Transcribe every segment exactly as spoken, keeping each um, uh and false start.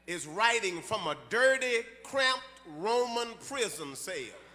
is writing from a dirty, cramped Roman prison cell.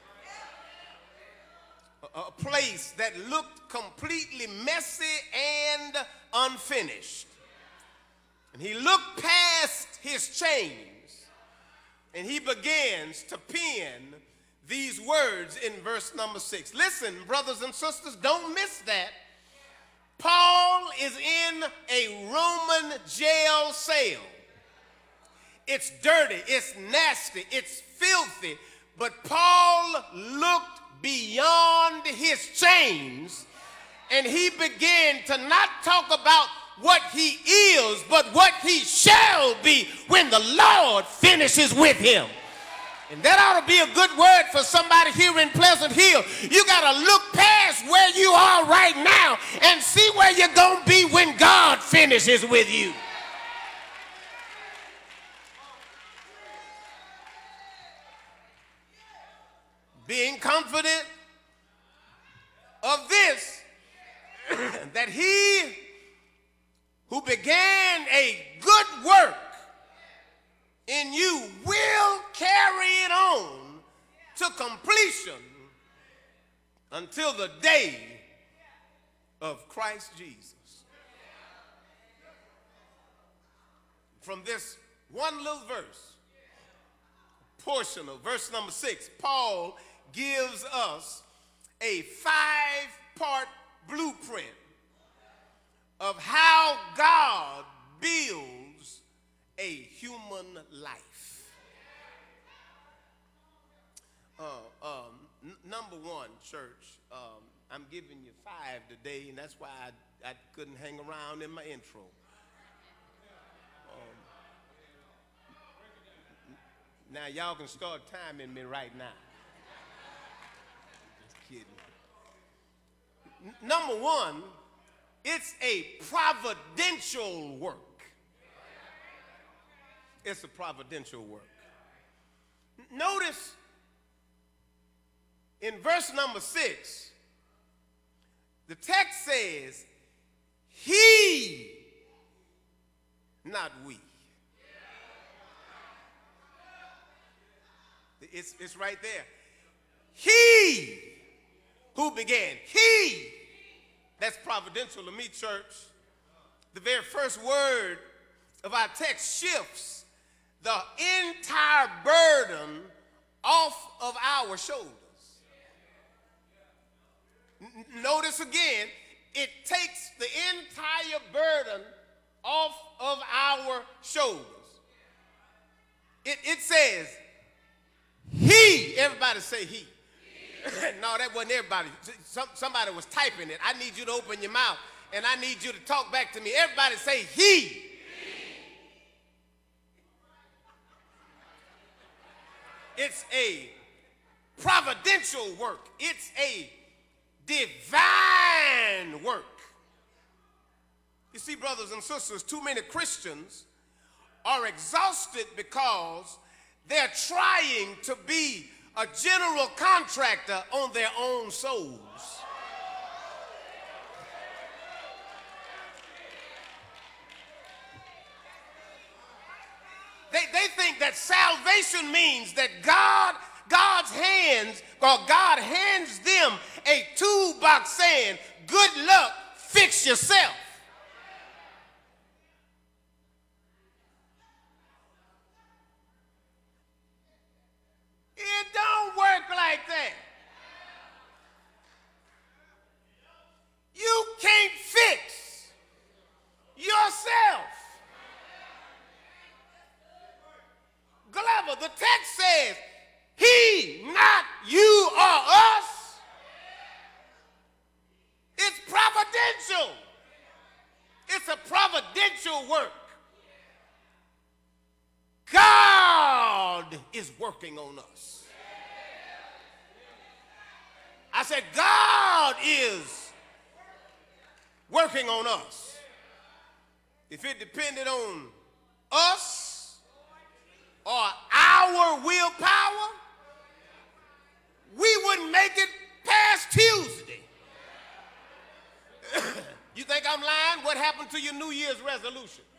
A, a place that looked completely messy and unfinished. And he looked past his chains and he begins to pen these words in verse number six. Listen, brothers and sisters, don't miss that. Paul is in a Roman jail cell. It's dirty, it's nasty, it's filthy, but Paul looked beyond his chains and he began to not talk about what he is, but what he shall be when the Lord finishes with him. And that ought to be a good word for somebody here in Pleasant Hill. You got to look past where you are right now and see where you're going to be when God finishes with you. Being confident of this, that he who began a good work in you will carry it on to completion until the day of Christ Jesus. From this one little verse, portion of verse number six, Paul gives us a five-part blueprint of how God builds a human life. Uh, um, n- number one, church, um, I'm giving you five today, and that's why I, I couldn't hang around in my intro. Um, now, y'all can start timing me right now. Just kidding. N- number one, it's a providential work. It's a providential work. Notice in verse number six, the text says, he, not we. It's, it's right there. He who began. He. That's providential to me, church. The very first word of our text shifts the entire burden off of our shoulders. N- notice again, it takes the entire burden off of our shoulders. It, it says, he, everybody say he. No, that wasn't everybody. Some, somebody was typing it. I need you to open your mouth and I need you to talk back to me. Everybody say he. he. It's a providential work. It's a divine work. You see, brothers and sisters, too many Christians are exhausted because they're trying to be a general contractor on their own souls. They, they think that salvation means that God, God's hands, or God hands them a toolbox saying, good luck, fix yourself. It don't work like that. You can't fix yourself. Glover, the text says, he, not you or us. It's providential. It's a providential work. God is working on us. I said, God is working on us. If it depended on us or our willpower, we wouldn't make it past Tuesday. You think I'm lying? What happened to your New Year's resolution?